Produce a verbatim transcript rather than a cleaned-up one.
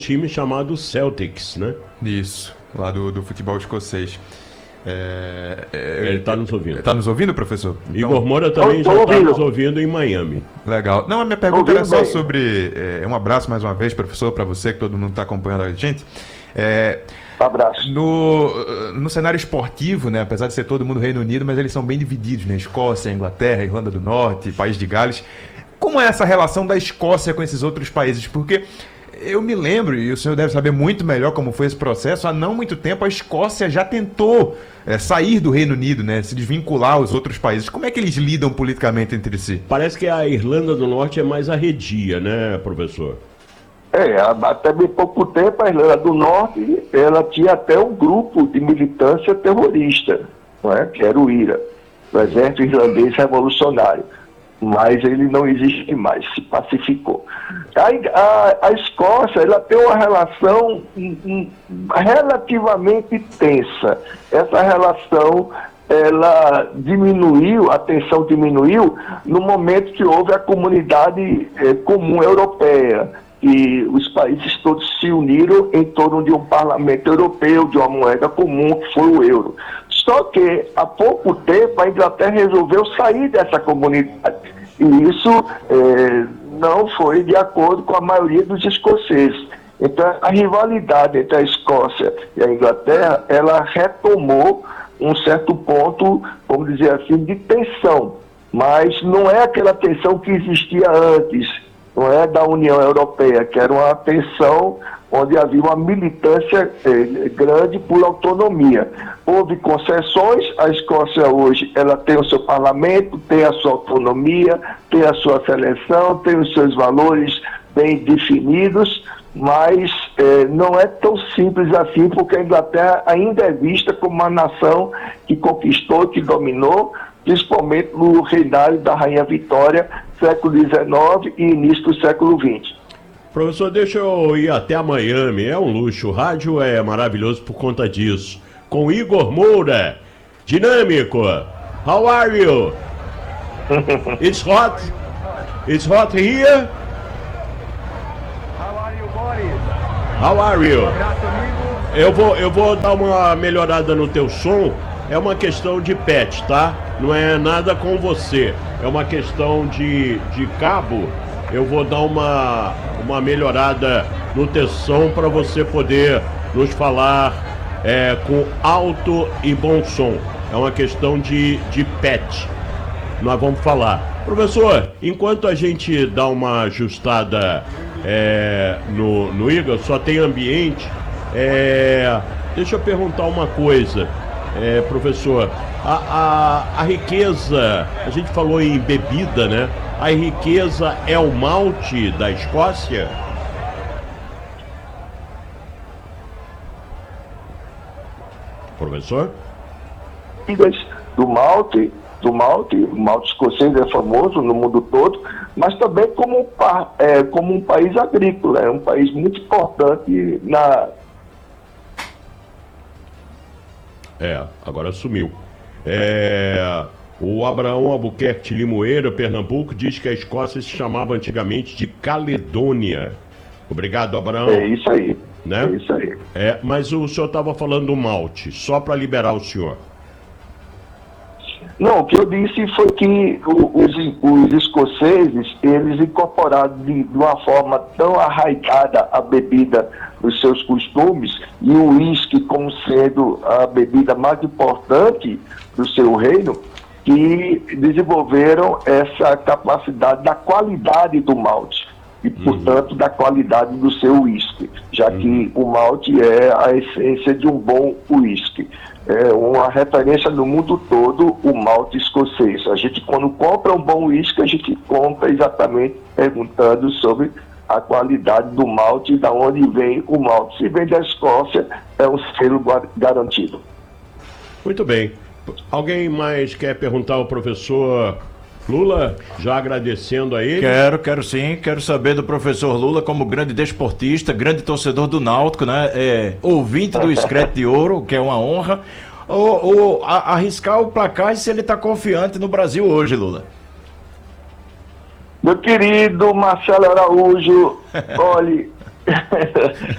time chamado Celtics, né? Isso, lá do, do futebol escocês. É, é, Ele está nos ouvindo. Está nos ouvindo, professor? Então, Igor Moura também já está nos ouvindo em Miami. Legal. Não, a minha pergunta era só sobre... É, um abraço mais uma vez, professor, para você, que todo mundo está acompanhando a gente. É, um abraço. No, no cenário esportivo, né, apesar de ser todo mundo Reino Unido, mas eles são bem divididos, né? Escócia, Inglaterra, Irlanda do Norte, País de Gales. Como é essa relação da Escócia com esses outros países? Porque... eu me lembro, e o senhor deve saber muito melhor como foi esse processo, há não muito tempo a Escócia já tentou é, sair do Reino Unido, né, se desvincular aos outros países. Como é que eles lidam politicamente entre si? Parece que a Irlanda do Norte é mais arredia, né, professor? É, até bem pouco tempo a Irlanda do Norte, ela tinha até um grupo de militância terrorista, não é? Que era o I R A, o Exército Irlandês Revolucionário. Mas ele não existe mais, se pacificou. A, a, a Escócia, ela tem uma relação um, um, relativamente tensa. Essa relação, ela diminuiu, a tensão diminuiu no momento que houve a comunidade eh, comum europeia, e os países todos se uniram em torno de um parlamento europeu, de uma moeda comum, que foi o euro. Só que, há pouco tempo, a Inglaterra resolveu sair dessa comunidade. E isso eh, não foi de acordo com a maioria dos escoceses. Então, a rivalidade entre a Escócia e a Inglaterra, ela retomou um certo ponto, vamos dizer assim, de tensão. Mas não é aquela tensão que existia antes, não é da União Europeia, que era uma tensão onde havia uma militância eh, grande por autonomia. Houve concessões, a Escócia hoje ela tem o seu parlamento, tem a sua autonomia, tem a sua seleção, tem os seus valores bem definidos, mas eh, não é tão simples assim, porque a Inglaterra ainda é vista como uma nação que conquistou, que dominou, principalmente no reinado da Rainha Vitória, século dezenove e início do século vinte. Professor, deixa eu ir até Miami, é um luxo, o rádio é maravilhoso por conta disso. Com Igor Moura, dinâmico, how are you? It's hot, it's hot here? How are you, Boris? How are you? Um abraço, amigo. Eu vou, eu vou dar uma melhorada no teu som, é uma questão de pet, tá? Não é nada com você, é uma questão de, de cabo. Eu vou dar uma, uma melhorada no teu som para você poder nos falar é, com alto e bom som. É uma questão de, de pet. Nós vamos falar. Professor, enquanto a gente dá uma ajustada é, no, no Igor, só tem ambiente, é, deixa eu perguntar uma coisa, é, professor. A, a, a riqueza, a gente falou em bebida, né? A riqueza é o malte da Escócia? Professor? Do malte, do malte, o malte escocês é famoso no mundo todo, mas também como, é, como um país agrícola, é um país muito importante na... É, agora sumiu. É... O Abraão Albuquerque Limoeiro, Pernambuco, diz que a Escócia se chamava antigamente de Caledônia. Obrigado, Abraão. É isso aí. Né? É isso aí. É, mas o senhor estava falando do malte, só para liberar o senhor. Não, o que eu disse foi que os, os escoceses, eles incorporaram de, de uma forma tão arraigada a bebida nos seus costumes, e o uísque como sendo a bebida mais importante do seu reino, que desenvolveram essa capacidade da qualidade do malte e, portanto, uhum. da qualidade do seu uísque, já uhum. que o malte é a essência de um bom uísque. É uma referência no mundo todo, o malte escocês. A gente, quando compra um bom uísque, a gente compra exatamente perguntando sobre a qualidade do malte e de onde vem o malte. Se vem da Escócia, é um selo garantido. Muito bem. Alguém mais quer perguntar ao professor Lula? Já agradecendo a ele. Quero, quero sim. Quero saber do professor Lula como grande desportista, grande torcedor do Náutico, né? É, ouvinte do Screte de Ouro, que é uma honra. Ou, ou a, arriscar o placar e se ele está confiante no Brasil hoje, Lula. Meu querido Marcelo Araújo, olhe,